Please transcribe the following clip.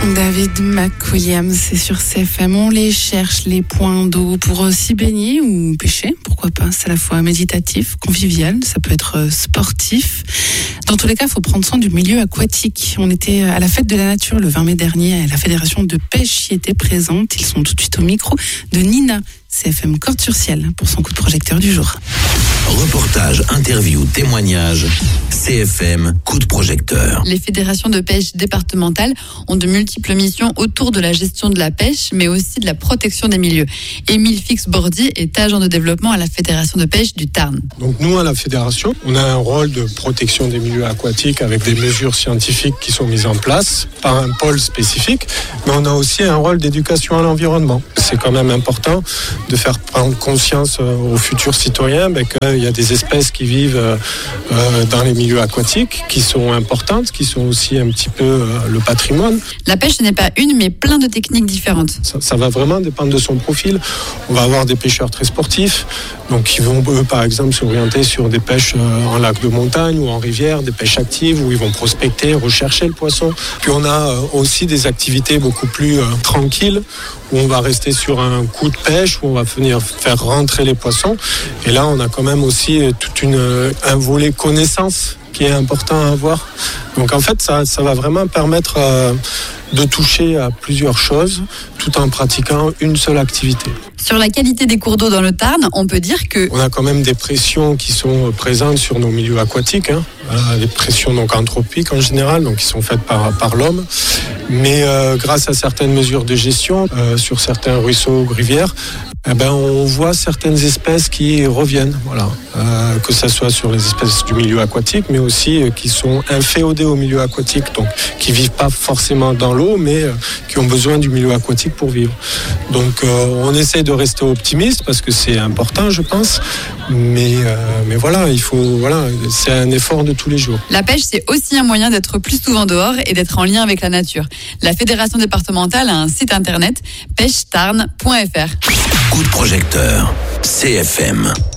David McWilliams, c'est sur CFM. On les cherche, les points d'eau, pour s'y baigner ou pêcher. Pourquoi pas, c'est à la fois méditatif, convivial, ça peut être sportif. Dans tous les cas, il faut prendre soin du milieu aquatique. On était à la fête de la nature le 20 mai dernier. La fédération de pêche y était présente. Ils sont tout de suite au micro de Nina, CFM Cordes-sur-Ciel, pour son coup de projecteur du jour. Reportage, interview, témoignage, CFM coup de projecteur. Les fédérations de pêche départementales ont de multiples missions autour de la gestion de la pêche, mais aussi de la protection des milieux. Émile Fix-Bordy est agent de développement à la fédération de pêche du Tarn. Donc nous, à la fédération, on a un rôle de protection des milieux aquatiques avec des mesures scientifiques qui sont mises en place par un pôle spécifique, mais on a aussi un rôle d'éducation à l'environnement. C'est quand même important de faire prendre conscience aux futurs citoyens qu'il y a des espèces qui vivent dans les milieux aquatiques, qui sont importantes, qui sont aussi un petit peu le patrimoine. La pêche, ce n'est pas une, mais plein de techniques différentes. Ça va vraiment dépendre de son profil. On va avoir des pêcheurs très sportifs, donc qui vont, eux, par exemple, s'orienter sur des pêches en lac de montagne ou en rivière, des pêches actives, où ils vont prospecter, rechercher le poisson. Puis on a aussi des activités beaucoup plus tranquilles, où on va rester sur un coup de pêche, où on va venir faire rentrer les poissons. Et là, on a quand même aussi un volet connaissance qui est important à avoir. Donc en fait, ça va vraiment permettre de toucher à plusieurs choses tout en pratiquant une seule activité. Sur la qualité des cours d'eau dans le Tarn, on peut dire que... On a quand même des pressions qui sont présentes sur nos milieux aquatiques, des pressions donc anthropiques en général, donc qui sont faites par l'homme. Mais grâce à certaines mesures de gestion, sur certains ruisseaux ou rivières, on voit certaines espèces qui reviennent, que ce soit sur les espèces du milieu aquatique, mais aussi qui sont inféodées au milieu aquatique, donc qui vivent pas forcément dans l'eau, mais qui ont besoin du milieu aquatique pour vivre. Donc on essaie de rester optimiste parce que c'est important, je pense, mais c'est un effort de tous les jours. La pêche, c'est aussi un moyen d'être plus souvent dehors et d'être en lien avec la nature. La fédération départementale a un site internet, pêchetarn.fr. Coup de projecteur, CFM.